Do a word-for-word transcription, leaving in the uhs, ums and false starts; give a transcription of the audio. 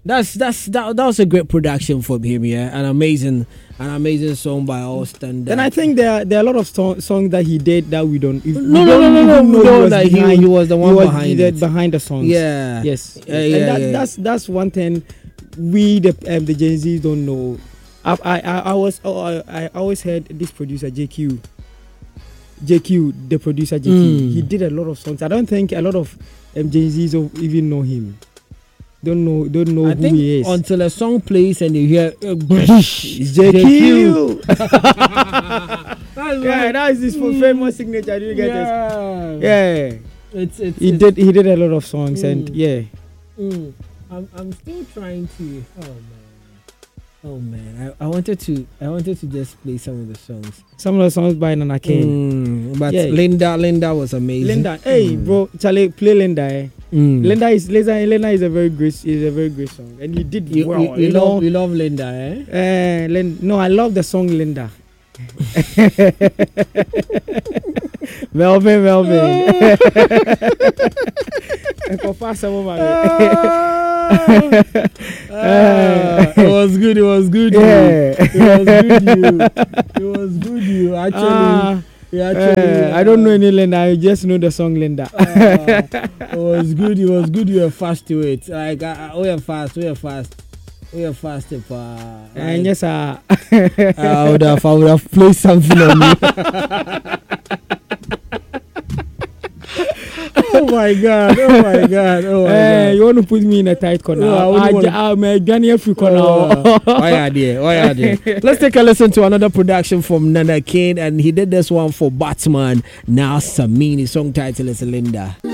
That's that's that, that was a great production from him, yeah. An amazing an amazing song by all standards. And I think there are, there are a lot of so- songs that he did that we don't. If, no, we no, don't no, no, no, even know no, he was like he, behind- he was the one he was behind the- it. behind the songs. Yeah. Yes. Uh, and yeah, that, yeah. that's that's one thing we the um, the Gen Z don't know. I I I, I was oh, I, I always heard this producer J Q. J Q, the producer J Q, Mm. he did a lot of songs. I don't think a lot of um, Gen Zs of- even know him. Don't know, don't know I who think he is. until a song plays and you hear uh, it's J J Q. Q. That's Yeah, right. that is his Mm. famous signature. Did you get it? Yeah. Yeah, It's it's he it's, did. He did a lot of songs, and Mm. yeah, Mm. I'm I'm still trying to. Oh man. Oh man. I, I wanted to I wanted to just play some of the songs. some of the songs by Nana King. Mm, but Yeah. Linda Linda was amazing. Linda, hey Mm. bro, Charlie, play Linda. Eh? Mm. Linda is Linda, Linda is a very great, is a very great song, and he did You, well. you, you you know, love you love Linda, eh? uh, Lin- no, I love the song Linda. Melvin, Melvin. Ah, it was good. It was good. Yeah. You. It was good. You. It was good. You actually. Ah, you actually uh, I don't know any Linda. I just know the song Linda. Uh, it was good. It was good. You were fast to it. Like uh, we are fast. We are fast. We are fast. Uh, And yes, uh, I would have. I would have played something on you. Oh my god! Oh my god! Oh my eh, god! you want to put me in a tight corner? No, I wouldn't I, want- I, I'm a Ghanaian free corner. Oh, why are there? Why are there? Let's take a listen to another production from Nana King, and he did this one for Batman. Now Samini. Song title is Linda.